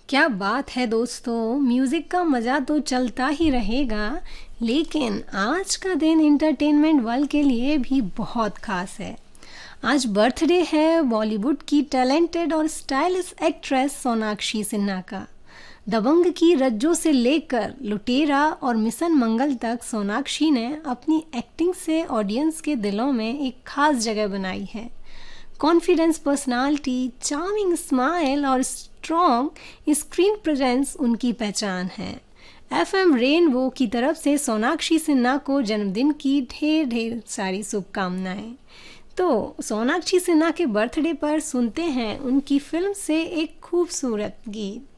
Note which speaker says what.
Speaker 1: क्या बात है दोस्तों, म्यूजिक का मजा तो चलता ही रहेगा। लेकिन आज का दिन एंटरटेनमेंट वर्ल्ड के लिए भी बहुत खास है। आज बर्थडे है बॉलीवुड की टैलेंटेड और स्टाइलिश एक्ट्रेस सोनाक्षी सिन्हा का। दबंग की रज्जों से लेकर लुटेरा और मिशन मंगल तक सोनाक्षी ने अपनी एक्टिंग से ऑडियंस के दिलों में एक खास जगह बनाई है। कॉन्फिडेंस पर्सनालिटी, चार्मिंग स्माइल और स्ट्रॉन्ग स्क्रीन प्रेजेंस उनकी पहचान है। एफएम रेनबो की तरफ से सोनाक्षी सिन्हा को जन्मदिन की ढेर ढेर सारी शुभकामनाएं। तो सोनाक्षी सिन्हा के बर्थडे पर सुनते हैं उनकी फिल्म से एक खूबसूरत गीत।